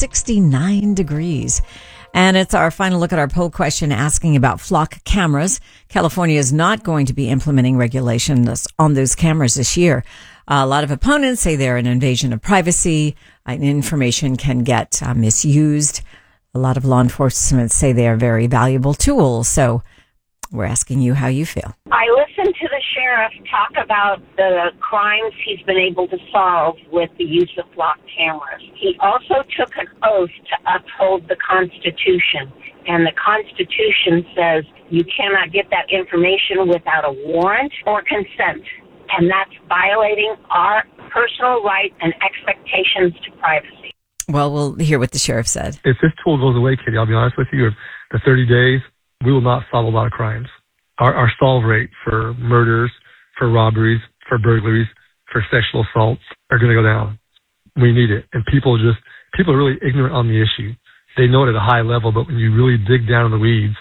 69 degrees. And it's our final look at our poll question asking about flock cameras. California is not going to be implementing regulations on those cameras this year. A lot of opponents say they're an invasion of privacy. Information can get misused. A lot of law enforcement say they are very valuable tools. So we're asking you how you feel. I listened to the sheriff talk about the crimes he's been able to solve with the use of flock cameras. He also took an oath to uphold the Constitution. And the Constitution says you cannot get that information without a warrant or consent. And that's violating our personal rights and expectations to privacy. Well, we'll hear what the sheriff said. If this tool goes away, Katie, I'll be honest with you, the 30 days, we will not solve a lot of crimes. Our solve rate for murders, for robberies, for burglaries, for sexual assaults are going to go down. We need it. And people are really ignorant on the issue. They know it at a high level, but when you really dig down in the weeds,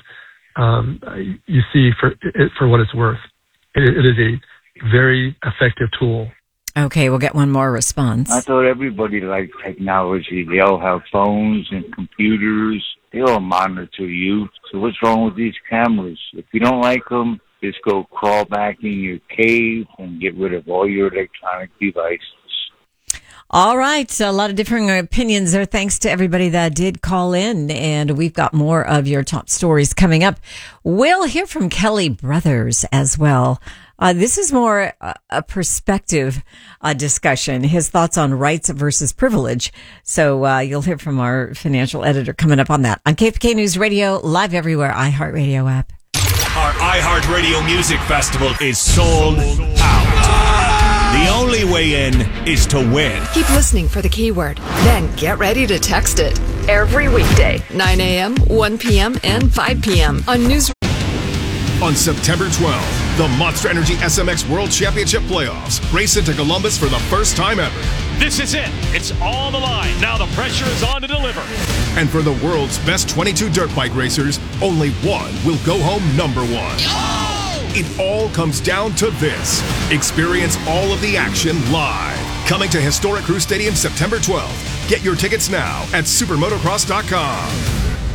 you see for what it's worth. It is a very effective tool. Okay, we'll get one more response. I thought everybody liked technology. They all have phones and computers. They all monitor you. So what's wrong with these cameras? If you don't like them, just go crawl back in your cave and get rid of all your electronic devices. All right. A lot of differing opinions there. Thanks to everybody that did call in. And we've got more of your top stories coming up. We'll hear from Kelly Brothers as well. This is more a perspective discussion, his thoughts on rights versus privilege. So you'll hear from our financial editor coming up on that. On KFK News Radio, live everywhere, iHeartRadio app. Our iHeartRadio Music Festival is sold out. The only way in is to win. Keep listening for the keyword, then get ready to text it. Every weekday, 9 a.m., 1 p.m., and 5 p.m. on News. On September 12th, the Monster Energy SMX World Championship Playoffs race into Columbus for the first time ever. This is it. It's on the line. Now the pressure is on to deliver. And for the world's best 22 dirt bike racers, only one will go home number one. Oh! It all comes down to this. Experience all of the action live. Coming to Historic Crew Stadium September 12th. Get your tickets now at supermotocross.com.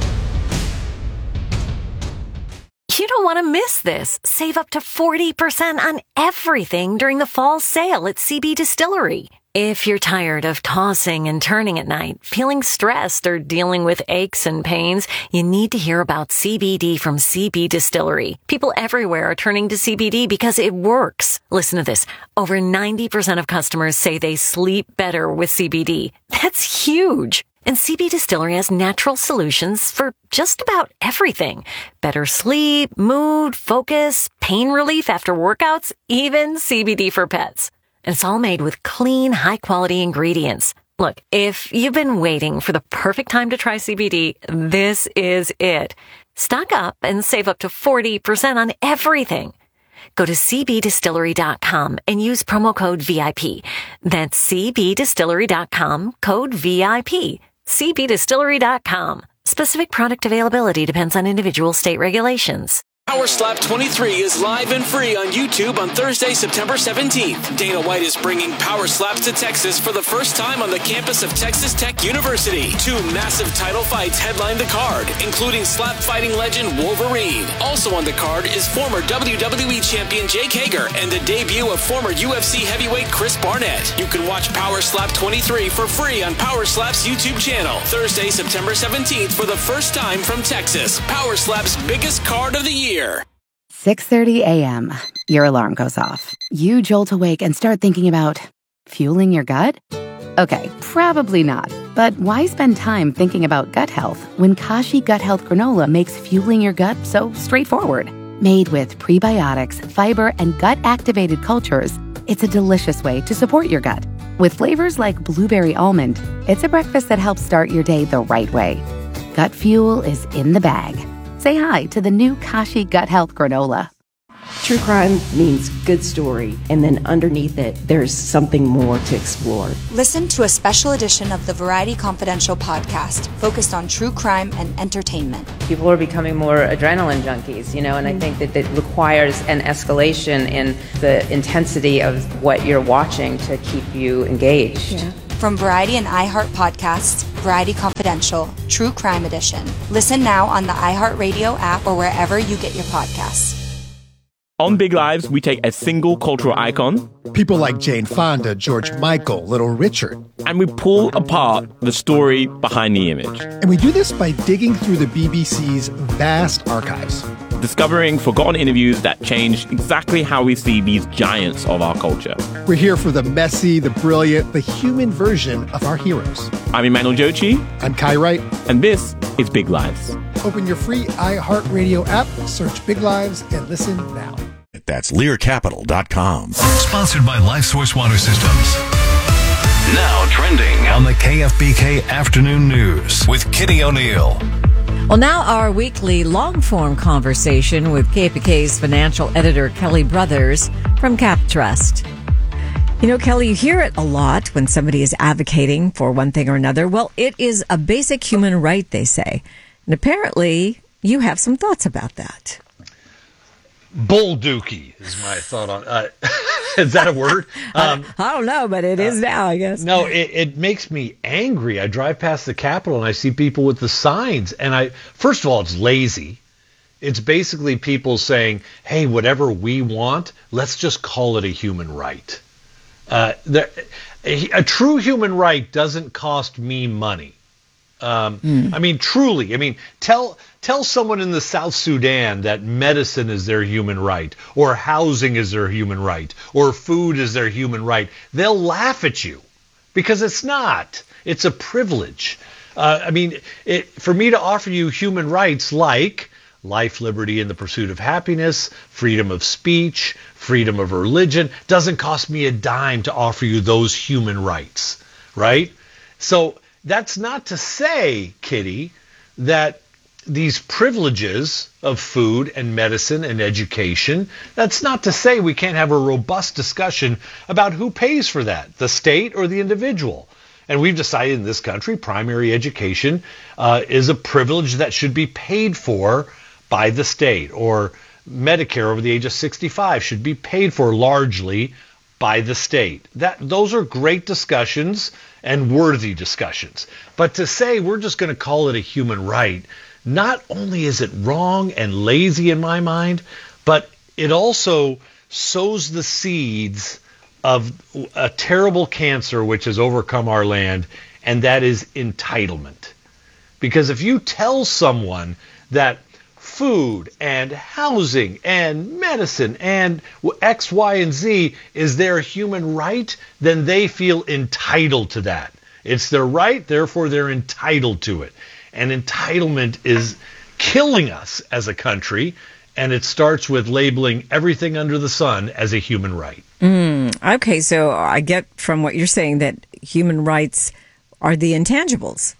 You don't want to miss this. Save up to 40% on everything during the fall sale at CB Distillery. If you're tired of tossing and turning at night, feeling stressed, or dealing with aches and pains, you need to hear about CBD from CB Distillery. People everywhere are turning to CBD because it works. Listen to this. Over 90% of customers say they sleep better with CBD. That's huge. And CB Distillery has natural solutions for just about everything. Better sleep, mood, focus, pain relief after workouts, even CBD for pets. And it's all made with clean, high-quality ingredients. Look, if you've been waiting for the perfect time to try CBD, this is it. Stock up and save up to 40% on everything. Go to cbdistillery.com and use promo code VIP. That's cbdistillery.com, code VIP. cbdistillery.com. Specific product availability depends on individual state regulations. Power Slap 23 is live and free on YouTube on Thursday, September 17th. Dana White is bringing Power Slaps to Texas for the first time on the campus of Texas Tech University. 2 massive title fights headline the card, including slap fighting legend Wolverine. Also on the card is former WWE champion Jake Hager and the debut of former UFC heavyweight Chris Barnett. You can watch Power Slap 23 for free on Power Slap's YouTube channel. Thursday, September 17th for the first time from Texas. Power Slap's biggest card of the year. 6:30 a.m. Your alarm goes off. You jolt awake and start thinking about fueling your gut? Okay, probably not. But why spend time thinking about gut health when Kashi Gut Health Granola makes fueling your gut so straightforward? Made with prebiotics, fiber, and gut-activated cultures, it's a delicious way to support your gut. With flavors like blueberry almond, it's a breakfast that helps start your day the right way. Gut fuel is in the bag. Say hi to the new Kashi Gut Health Granola. True crime means good story, and then underneath it, there's something more to explore. Listen to a special edition of the Variety Confidential podcast focused on true crime and entertainment. People are becoming more adrenaline junkies, and I think that it requires an escalation in the intensity of what you're watching to keep you engaged. Yeah. From Variety and iHeart Podcasts, Variety Confidential, True Crime Edition. Listen now on the iHeartRadio app or wherever you get your podcasts. On Big Lives, we take a single cultural icon, people like Jane Fonda, George Michael, Little Richard, and we pull apart the story behind the image. And we do this by digging through the BBC's vast archives, discovering forgotten interviews that changed exactly how we see these giants of our culture. We're here for the messy, the brilliant, the human version of our heroes. I'm Emmanuel Jochi. I'm Kai Wright. And this is Big Lives. Open your free iHeartRadio app, search Big Lives, and listen now. That's LearCapital.com. Sponsored by LifeSource Water Systems. Now trending on the KFBK Afternoon News with Kitty O'Neill. Well, now our weekly long-form conversation with KFBK's financial editor, Kelly Brothers from CapTrust. You know, Kelly, you hear it a lot when somebody is advocating for one thing or another. Well, it is a basic human right, they say. And apparently, you have some thoughts about that. Bull dookie is my thought on is that a word? I don't know, but it is now, I guess. No, it makes me angry. I drive past the Capitol and I see people with the signs, and first of all, it's lazy. It's basically people saying, hey, whatever we want, let's just call it a human right. A true human right doesn't cost me money. I mean, truly. I mean, tell someone in the South Sudan that medicine is their human right, or housing is their human right, or food is their human right. They'll laugh at you because it's not. It's a privilege. I mean, for me to offer you human rights like life, liberty, and the pursuit of happiness, freedom of speech, freedom of religion, doesn't cost me a dime to offer you those human rights, right? So that's not to say, Kitty, that these privileges of food and medicine and education, that's not to say we can't have a robust discussion about who pays for that, the state or the individual. And we've decided in this country primary education is a privilege that should be paid for by the state, or Medicare over the age of 65 should be paid for largely by the state. Those are great discussions and worthy discussions. But to say we're just going to call it a human right, not only is it wrong and lazy in my mind, but it also sows the seeds of a terrible cancer which has overcome our land, and that is entitlement. Because if you tell someone that food and housing and medicine and X, Y, and Z is their human right, then they feel entitled to that. It's their right, therefore they're entitled to it. And entitlement is killing us as a country, and it starts with labeling everything under the sun as a human right. Okay, so I get from what you're saying that human rights are the intangibles,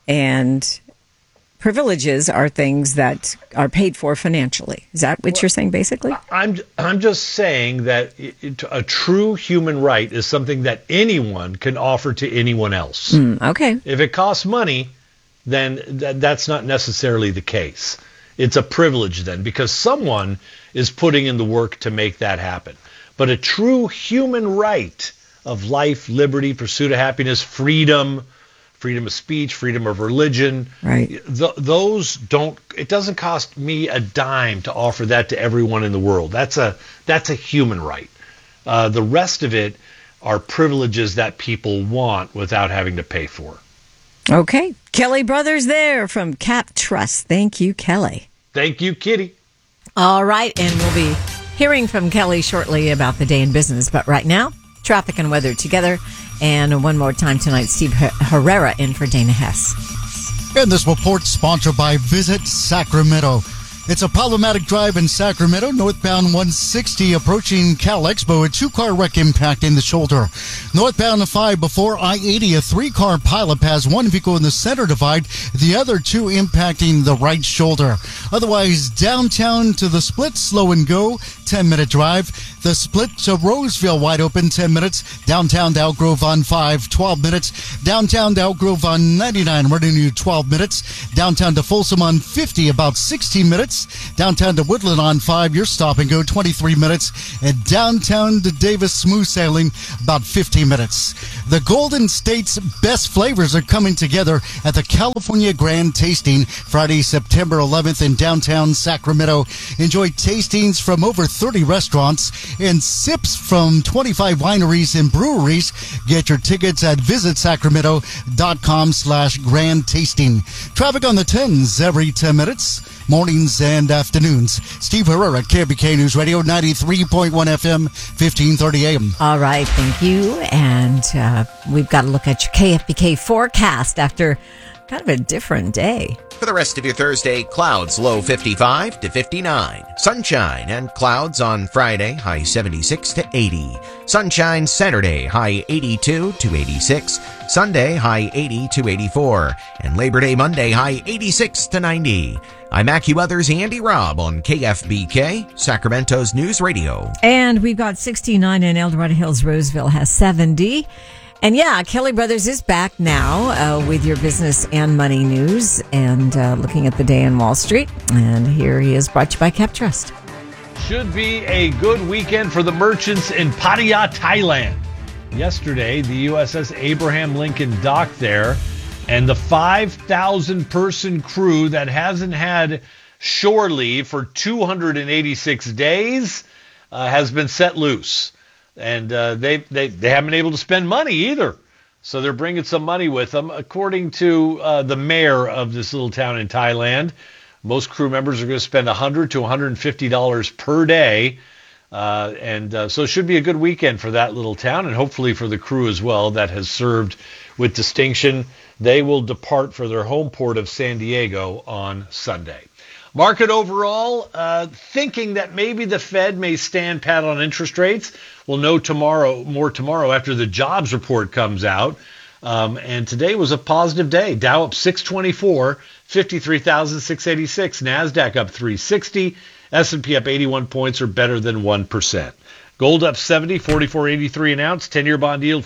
and privileges are things that are paid for financially. Is that what you're saying, basically? I'm just saying that a true human right is something that anyone can offer to anyone else. Okay. If it costs money, then that's not necessarily the case. It's a privilege then, because someone is putting in the work to make that happen. But a true human right of life, liberty, pursuit of happiness, freedom of speech, freedom of religion. Right. Those don't. It doesn't cost me a dime to offer that to everyone in the world. That's a human right. The rest of it are privileges that people want without having to pay for. Okay. Kelly Brothers there from CapTrust. Thank you, Kelly. Thank you, Kitty. All right, and we'll be hearing from Kelly shortly about the day in business. But right now, traffic and weather together. And one more time tonight, Steve Herrera in for Dana Hess. And this report sponsored by Visit Sacramento. It's a problematic drive in Sacramento, northbound 160 approaching Cal Expo, a two-car wreck impacting the shoulder. Northbound 5 before I-80, a three-car pileup has one vehicle in the center divide, the other two impacting the right shoulder. Otherwise, downtown to the Split, slow and go, 10-minute drive. The Split to Roseville, wide open, 10 minutes. Downtown to Elk Grove on 5, 12 minutes. Downtown to Elk Grove on 99, running you 12 minutes. Downtown to Folsom on 50, about 16 minutes. minutes. Downtown to Woodland on 5, your stop and go 23 minutes. And downtown to Davis, smooth sailing, about 15 minutes. The Golden State's best flavors are coming together at the California Grand Tasting Friday, September 11th in downtown Sacramento. Enjoy tastings from over 30 restaurants and sips from 25 wineries and breweries. Get your tickets at visitsacramento.com/grand tasting. Traffic on the 10s every 10 minutes, mornings and afternoons. Steve Herrera, KFBK News Radio, 93.1 FM, 1530 AM. All right, thank you. And we've got to look at your KFBK forecast after kind of a different day. For the rest of your Thursday, clouds low 55 to 59. Sunshine and clouds on Friday, high 76 to 80. Sunshine Saturday, high 82 to 86. Sunday, high 80 to 84. And Labor Day Monday, high 86 to 90. I'm AccuWeather's Andy Robb on KFBK, Sacramento's News Radio. And we've got 69 in El Dorado Hills. Roseville has 70. And yeah, Kelly Brothers is back now with your business and money news and looking at the day in Wall Street. And here he is, brought to you by CapTrust. Should be a good weekend for the merchants in Pattaya, Thailand. Yesterday, the USS Abraham Lincoln docked there, and the 5,000-person crew that hasn't had shore leave for 286 days has been set loose. And they haven't been able to spend money either. So they're bringing some money with them. According to the mayor of this little town in Thailand, most crew members are going to spend $100 to $150 per day. So it should be a good weekend for that little town, and hopefully for the crew as well that has served with distinction. They will depart for their home port of San Diego on Sunday. Market overall, thinking that maybe the Fed may stand pat on interest rates. We'll know more tomorrow after the jobs report comes out. And today was a positive day. Dow up 624, 53,686. NASDAQ up 360. S&P up 81 points, or better than 1%. Gold up 70, 44.83 an ounce. 10-year bond yield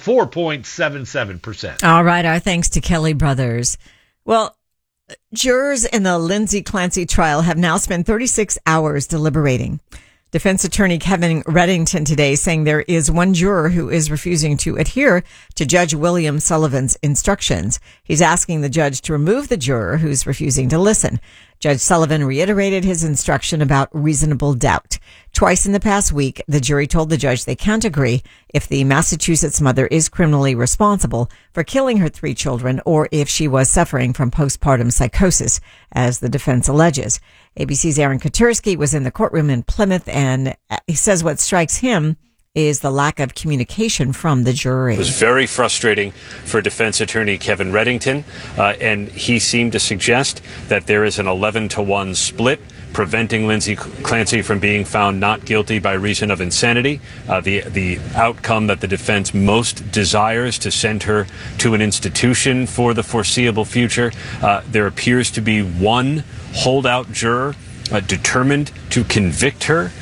4.77%. All right, our thanks to Kelly Brothers. Well, jurors in the Lindsay Clancy trial have now spent 36 hours deliberating. Defense attorney Kevin Reddington today saying there is one juror who is refusing to adhere to Judge William Sullivan's instructions. He's asking the judge to remove the juror who's refusing to listen. Judge Sullivan reiterated his instruction about reasonable doubt. Twice in the past week, the jury told the judge they can't agree if the Massachusetts mother is criminally responsible for killing her 3 children or if she was suffering from postpartum psychosis, as the defense alleges. ABC's Aaron Katursky was in the courtroom in Plymouth, and he says what strikes him is the lack of communication from the jury. It was very frustrating for defense attorney Kevin Reddington, and he seemed to suggest that there is an 11-to-1 split preventing Lindsay Clancy from being found not guilty by reason of insanity. The outcome that the defense most desires, to send her to an institution for the foreseeable future. There appears to be one holdout juror determined to convict her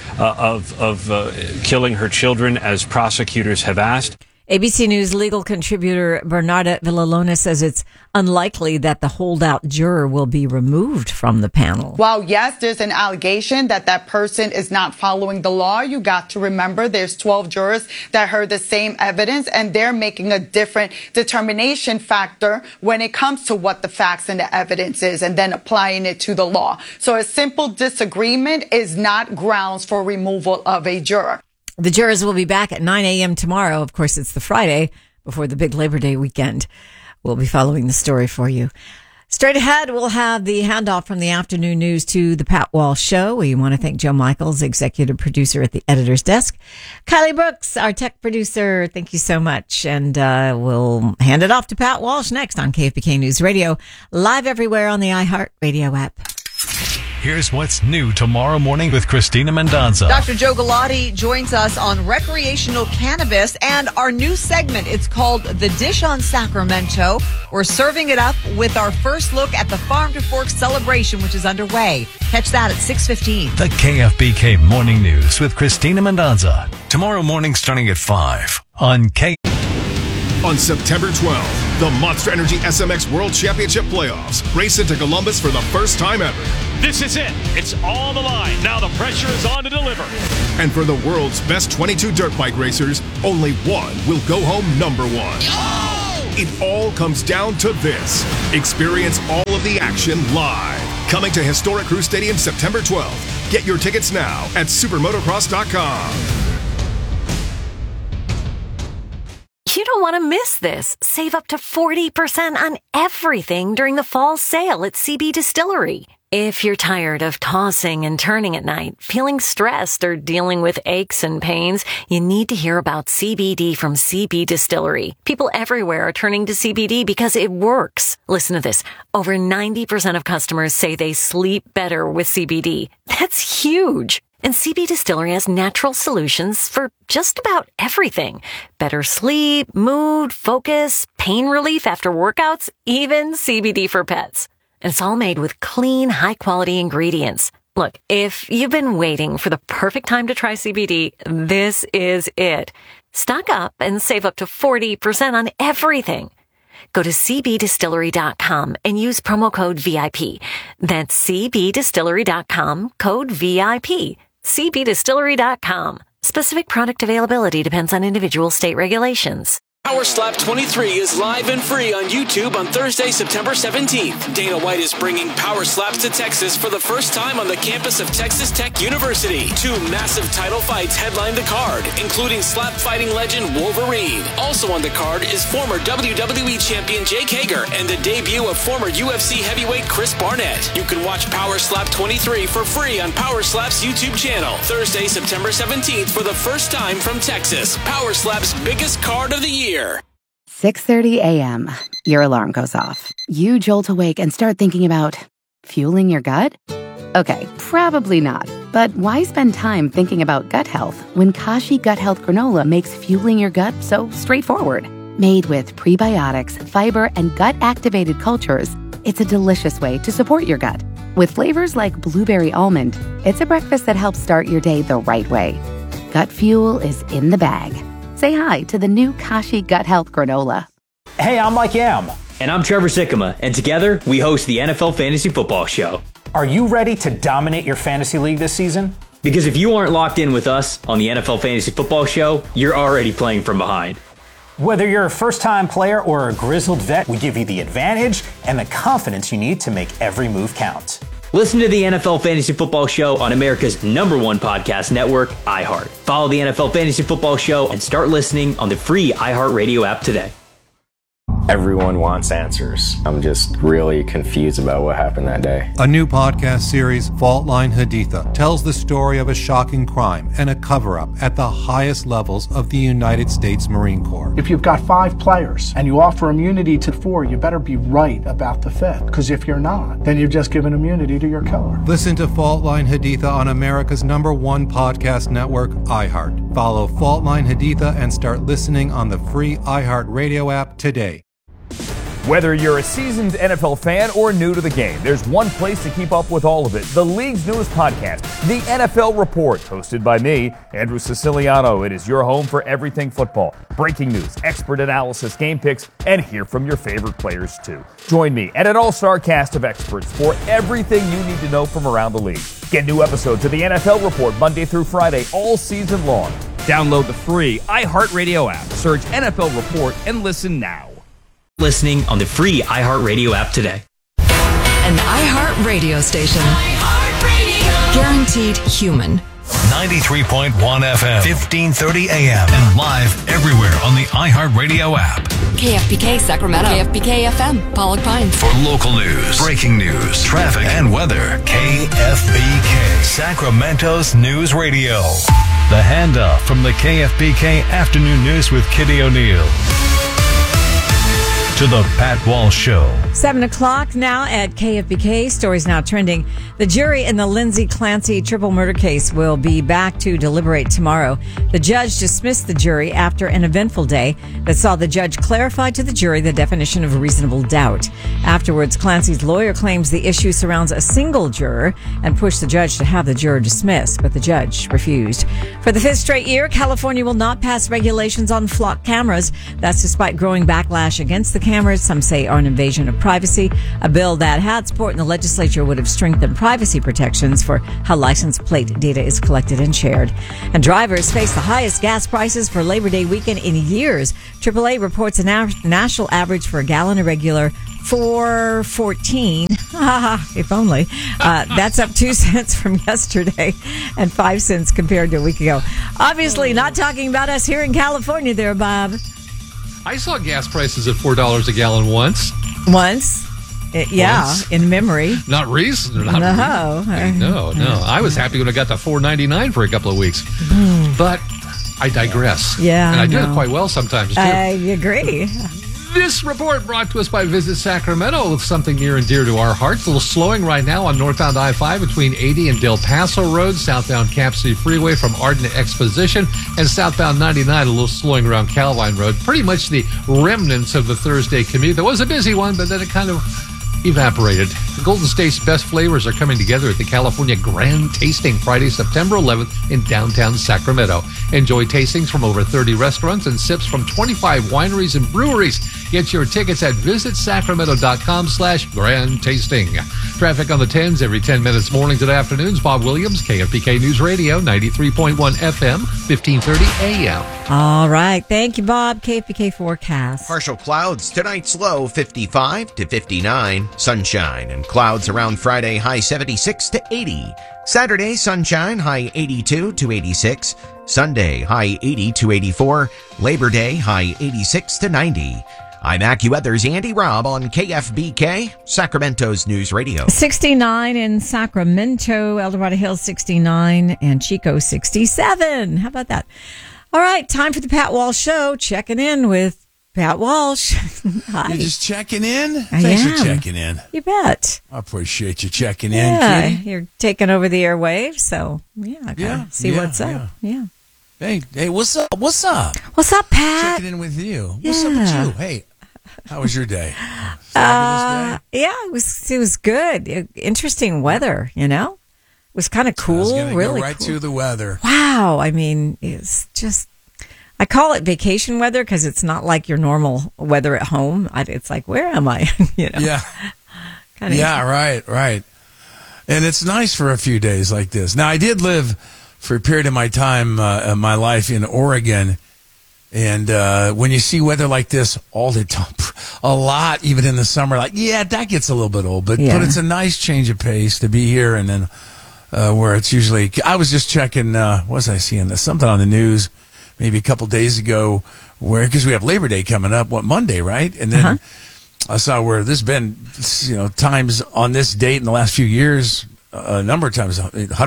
of killing her children, as prosecutors have asked. ABC News legal contributor Bernarda Villalona says it's unlikely that the holdout juror will be removed from the panel. While, yes, there's an allegation that that person is not following the law, you got to remember there's 12 jurors that heard the same evidence, and they're making a different determination factor when it comes to what the facts and the evidence is, and then applying it to the law. So a simple disagreement is not grounds for removal of a juror. The jurors will be back at 9 a.m. tomorrow. Of course, it's the Friday before the big Labor Day weekend. We'll be following the story for you. Straight ahead, we'll have the handoff from the afternoon news to the Pat Walsh Show. We want to thank Joe Michaels, executive producer at the editor's desk. Kylie Brooks, our tech producer, thank you so much. And we'll hand it off to Pat Walsh next on KFBK News Radio, live everywhere on the iHeart Radio app. Here's what's new tomorrow morning with Christina Mendonza. Dr. Joe Galati joins us on recreational cannabis and our new segment. It's called The Dish on Sacramento. We're serving it up with our first look at the Farm to Fork celebration, which is underway. Catch that at 6:15. The KFBK Morning News with Christina Mendonza. Tomorrow morning starting at 5 on K. On September 12th, the Monster Energy SMX World Championship Playoffs race into Columbus for the first time ever. This is it. It's all on the line. Now the pressure is on to deliver. And for the world's best 22 dirt bike racers, only one will go home number one. It all comes down to this. Experience all of the action live. Coming to Historic Crew Stadium September 12th. Get your tickets now at supermotocross.com. You don't want to miss this. Save up to 40% on everything during the fall sale at CB Distillery. If you're tired of tossing and turning at night, feeling stressed, or dealing with aches and pains, you need to hear about CBD from CB Distillery. People everywhere are turning to CBD because it works. Listen to this. Over 90% of customers say they sleep better with CBD. That's huge. And CB Distillery has natural solutions for just about everything. Better sleep, mood, focus, pain relief after workouts, even CBD for pets. And it's all made with clean, high-quality ingredients. Look, if you've been waiting for the perfect time to try CBD, this is it. Stock up and save up to 40% on everything. Go to cbdistillery.com and use promo code VIP. That's cbdistillery.com, code VIP. cbdistillery.com. Specific product availability depends on individual state regulations. Power Slap 23 is live and free on YouTube on Thursday, September 17th. Dana White is bringing Power Slaps to Texas for the first time on the campus of Texas Tech University. 2 massive title fights headline the card, including slap fighting legend Wolverine. Also on the card is former WWE champion Jake Hager and the debut of former UFC heavyweight Chris Barnett. You can watch Power Slap 23 for free on Power Slap's YouTube channel. Thursday, September 17th for the first time from Texas. Power Slap's biggest card of the year. 6:30 a.m. Your alarm goes off. You jolt awake and start thinking about fueling your gut? Okay, probably not. But why spend time thinking about gut health when Kashi Gut Health Granola makes fueling your gut so straightforward? Made with prebiotics, fiber, and gut-activated cultures, it's a delicious way to support your gut. With flavors like blueberry almond, it's a breakfast that helps start your day the right way. Gut fuel is in the bag. Say hi to the new Kashi Gut Health Granola. Hey, I'm Mike Yam. And I'm Trevor Sikkema. And together, we host the NFL Fantasy Football Show. Are you ready to dominate your fantasy league this season? Because if you aren't locked in with us on the NFL Fantasy Football Show, you're already playing from behind. Whether you're a first-time player or a grizzled vet, we give you the advantage and the confidence you need to make every move count. Listen to the NFL Fantasy Football Show on America's #1 podcast network, iHeart. Follow the NFL Fantasy Football Show and start listening on the free iHeartRadio app today. Everyone wants answers. I'm just really confused about what happened that day. A new podcast series, Fault Line Haditha, tells the story of a shocking crime and a cover-up at the highest levels of the United States Marine Corps. If you've got 5 players and you offer immunity to 4, you better be right about the 5th. Because if you're not, then you've just given immunity to your killer. Listen to Fault Line Haditha on America's #1 podcast network, iHeart. Follow Fault Line Haditha and start listening on the free iHeartRadio app today. Whether you're a seasoned NFL fan or new to the game, there's one place to keep up with all of it. The league's newest podcast, The NFL Report, hosted by me, Andrew Siciliano. It is your home for everything football. Breaking news, expert analysis, game picks, and hear from your favorite players too. Join me and an all-star cast of experts for everything you need to know from around the league. Get new episodes of The NFL Report Monday through Friday all season long. Download the free iHeartRadio app. Search NFL Report and listen now. Listening on the free iHeartRadio app today. An iHeart radio station. Guaranteed human. 93.1 FM, 1530 AM, and live everywhere on the iHeartRadio app. KFBK Sacramento. KFBK FM, Pollock Pines. For local news, breaking news, traffic, and weather, KFBK, Sacramento's News Radio. The handoff from the KFBK Afternoon News with Kitty O'Neill. To the Pat Walsh Show. 7 o'clock now at KFBK. Stories now trending. The jury in the Lindsay Clancy triple murder case will be back to deliberate tomorrow. The judge dismissed the jury after an eventful day that saw the judge clarify to the jury the definition of reasonable doubt. Afterwards, Clancy's lawyer claims the issue surrounds a single juror and pushed the judge to have the juror dismissed, but the judge refused. For the 5th straight year, California will not pass regulations on flock cameras. That's despite growing backlash against the cameras some say are an invasion of privacy. privacy, a bill that had support in the legislature would have strengthened privacy protections for how license plate data is collected and shared. And drivers face the highest gas prices for Labor Day weekend in years. AAA reports a national average for a gallon of regular $4.14. If only. That's up 2 cents from yesterday and 5 cents compared to a week ago. Obviously, not talking about us here in California there, Bob. I saw gas prices at $4 a gallon once. Once? In memory. Not recent. No. I was happy when I got to $4.99 for a couple of weeks. But I digress. Yeah. And I do it quite well sometimes, too. I agree. This report brought to us by Visit Sacramento with something near and dear to our hearts. A little slowing right now on northbound I-5 between 80 and Del Paso Road, southbound Cap City Freeway from Arden to Exposition, and southbound 99, a little slowing around Caroline Road. Pretty much the remnants of the Thursday commute. There was a busy one, but then it kind of evaporated. The Golden State's best flavors are coming together at the California Grand Tasting Friday, September 11th in downtown Sacramento. Enjoy tastings from over 30 restaurants and sips from 25 wineries and breweries. Get your tickets at visitsacramento.com/grand tasting. Traffic on the 10s every 10 minutes mornings and afternoons. Bob Williams, KFBK News Radio, 93.1 FM, 1530 AM. All right. Thank you, Bob. KFBK forecast. Partial clouds. Tonight's low 55 to 59. Sunshine and clouds around Friday, high 76 to 80. Saturday, sunshine, high 82 to 86. Sunday, high 80 to 84. Labor Day, high 86 to 90. I'm AccuWeather's Andy Robb on KFBK, Sacramento's News Radio. 69 in Sacramento, El Dorado Hills 69, and Chico 67. How about that? All right, time for the Pat Walsh Show. Checking in with Pat Walsh. Hi. You're just checking in? Thanks for checking in. You bet. I appreciate you checking in, Yeah, Kitty. you're taking over the airwaves, so I gotta see what's up. Yeah. Hey, what's up? What's up? What's up, Pat? Checking in with you. What's up with you? Hey, how was your day? Yeah, it was good. Interesting weather, It was kind of cool, really go right cool. to the weather. Wow, I mean, it's just, I call it vacation weather because it's not like your normal weather at home. It's like, where am I? Yeah. Right. And it's nice for a few days like this. Now, I did live for a period of my time, my life in Oregon. And when you see weather like this all the time, a lot, even in the summer, that gets a little bit old. But it's a nice change of pace to be here. And then where it's usually, I was just checking, what was I seeing? Something on the news maybe a couple days ago because we have Labor Day coming up, Monday, right? And then I saw where there's been, times on this date in the last few years, a number of times,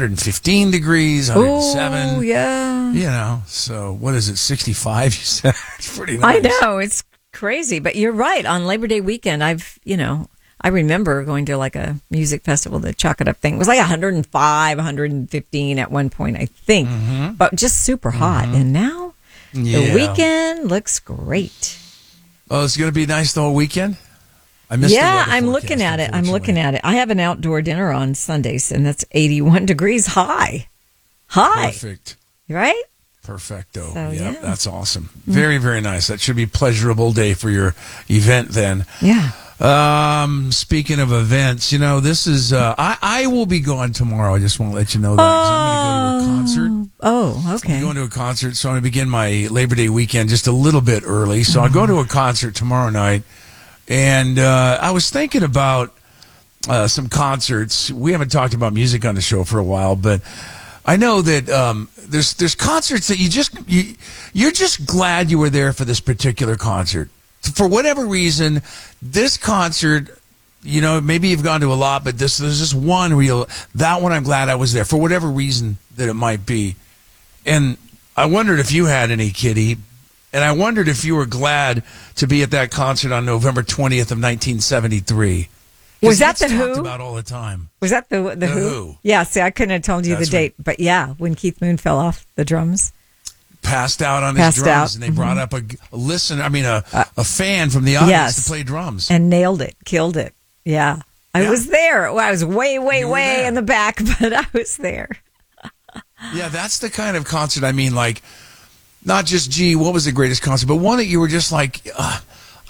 115 degrees, 107. Oh, yeah. So what is it, 65, you said? It's pretty nice. I know, it's crazy. But you're right. On Labor Day weekend, I remember going to like a music festival, the Chalk It Up thing. It was like 105, 115 at one point, I think. Mm-hmm. But just super hot. Mm-hmm. And now the weekend looks great. Oh, it's going to be nice the whole weekend? I missed I'm looking at it. I have an outdoor dinner on Sundays, and that's 81 degrees high. Perfect. Right? Perfecto. So, yeah, that's awesome. Very, very nice. That should be a pleasurable day for your event then. Yeah. Speaking of events, this is, I will be gone tomorrow. I just want to let you know that. I'm going to go to a concert. Oh, okay. I'm going to a concert, so I'm going to begin my Labor Day weekend just a little bit early. So I'll go to a concert tomorrow night. And I was thinking about some concerts. We haven't talked about music on the show for a while, but I know that there's concerts that you're just glad you were there for this particular concert. For whatever reason, this concert, maybe you've gone to a lot, but there's this one that one I'm glad I was there for whatever reason that it might be. And I wondered if you had any, Kitty. And I wondered if you were glad to be at that concert on November 20th of 1973. Was that the Who? Talked about all the time. Was that the Who? Yeah, see, I couldn't have told you the date. But yeah, when Keith Moon fell off the drums. Passed out on his drums. And they brought up a fan from the audience to play drums. And nailed it, killed it. Yeah. I was there. Well, I was way in the back, but I was there. Yeah, that's the kind of concert, not just, what was the greatest concert, but one that you were just like,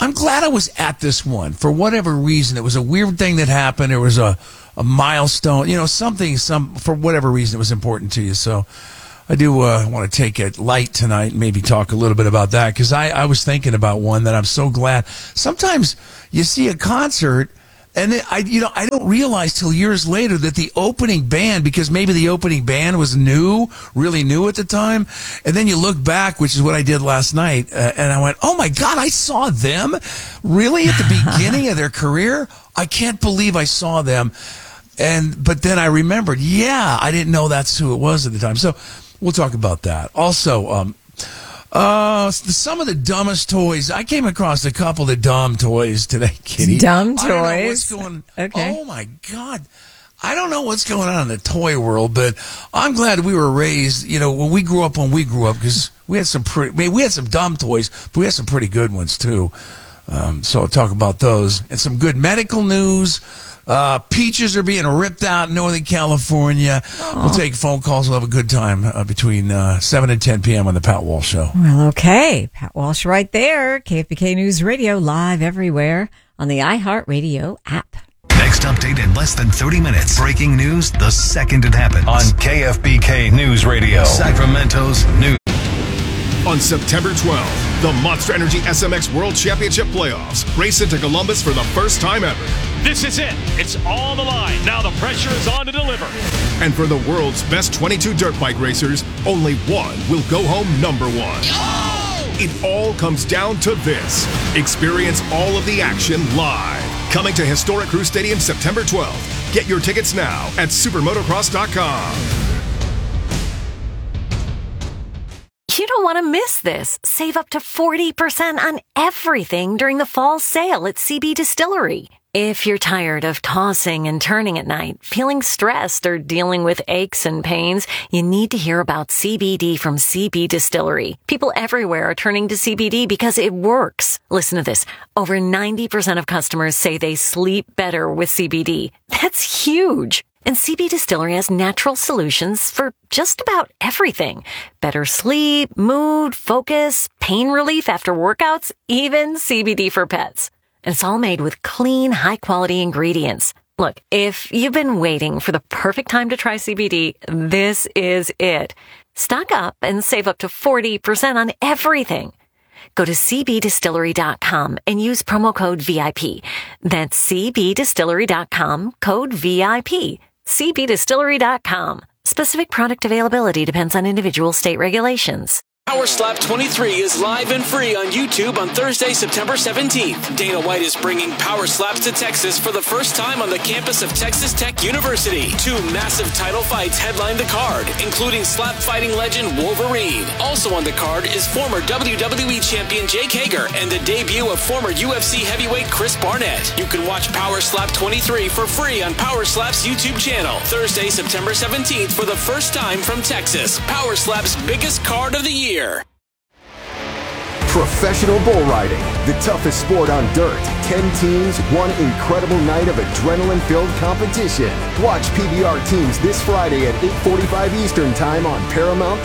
I'm glad I was at this one for whatever reason. It was a weird thing that happened. It was a milestone, for whatever reason it was important to you. So I do want to take it light tonight and maybe talk a little bit about that, because I was thinking about one that I'm so glad. Sometimes you see a concert and then I don't realize till years later that the opening band, because maybe the opening band was really new at the time, and then you look back, which is what I did last night, and I went, oh my God, I saw them really at the beginning of their career. I can't believe I saw them. But then I remembered, I didn't know that's who it was at the time. So we'll talk about that. Also, some of the dumbest toys. I came across a couple of dumb toys today, Kitty. Dumb toys? I don't know what's going. Okay. Oh my God. I don't know what's going on in the toy world, but I'm glad we were raised, when we grew up, because we had some dumb toys, but we had some pretty good ones too. So I'll talk about those and some good medical news. Peaches are being ripped out in Northern California. We'll take phone calls. We'll have a good time between 7 and 10 p.m. on the Pat Walsh Show. Well, okay. Pat Walsh right there. KFBK News Radio, live everywhere on the iHeartRadio app. Next update in less than 30 minutes. Breaking news the second it happens on KFBK News Radio, Sacramento's news. On September 12th, the Monster Energy SMX World Championship Playoffs race into Columbus for the first time ever. This is it. It's on the line. Now the pressure is on to deliver. And for the world's best 22 dirt bike racers, only one will go home number one. It all comes down to this. Experience all of the action live. Coming to historic Crew Stadium September 12th. Get your tickets now at supermotocross.com. You don't want to miss this. Save up to 40% on everything during the fall sale at CB Distillery. If you're tired of tossing and turning at night, feeling stressed, or dealing with aches and pains, you need to hear about CBD from CB Distillery. People everywhere are turning to CBD because it works. Listen to this. Over 90% of customers say they sleep better with CBD. That's huge. And CB Distillery has natural solutions for just about everything. Better sleep, mood, focus, pain relief after workouts, even CBD for pets. And it's all made with clean, high-quality ingredients. Look, if you've been waiting for the perfect time to try CBD, this is it. Stock up and save up to 40% on everything. Go to cbdistillery.com and use promo code VIP. That's cbdistillery.com, code VIP. cbdistillery.com. Specific product availability depends on individual state regulations. Power Slap 23 is live and free on YouTube on Thursday, September 17th. Dana White is bringing Power Slaps to Texas for the first time on the campus of Texas Tech University. 2 massive title fights headline the card, including slap fighting legend Wolverine. Also on the card is former WWE champion Jake Hager and the debut of former UFC heavyweight Chris Barnett. You can watch Power Slap 23 for free on Power Slap's YouTube channel. Thursday, September 17th for the first time from Texas. Power Slap's biggest card of the year. Professional bull riding, the toughest sport on dirt. 10 teams, one incredible night of adrenaline-filled competition. Watch PBR teams this Friday at 8:45 Eastern Time on Paramount+.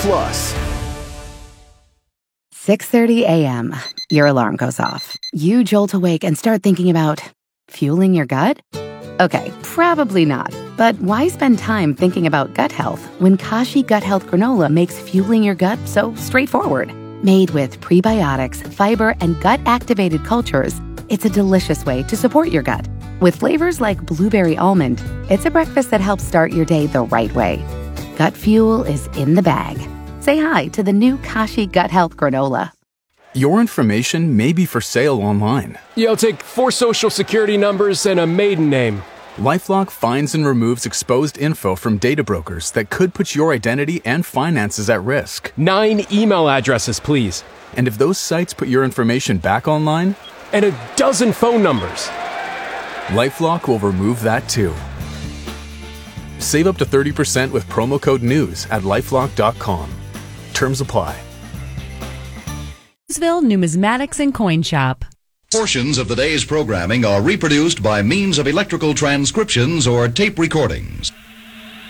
6:30 a.m. Your alarm goes off. You jolt awake and start thinking about fueling your gut? Okay, probably not. But why spend time thinking about gut health when Kashi Gut Health Granola makes fueling your gut so straightforward? Made with prebiotics, fiber, and gut-activated cultures, it's a delicious way to support your gut. With flavors like blueberry almond, it's a breakfast that helps start your day the right way. Gut fuel is in the bag. Say hi to the new Kashi Gut Health Granola. Your information may be for sale online. I'll take 4 social security numbers and a maiden name. LifeLock finds and removes exposed info from data brokers that could put your identity and finances at risk. 9 email addresses, please. And if those sites put your information back online? And a dozen phone numbers. LifeLock will remove that too. Save up to 30% with promo code NEWS at LifeLock.com. Terms apply. Numismatics and Coin Shop. Portions of the day's programming are reproduced by means of electrical transcriptions or tape recordings.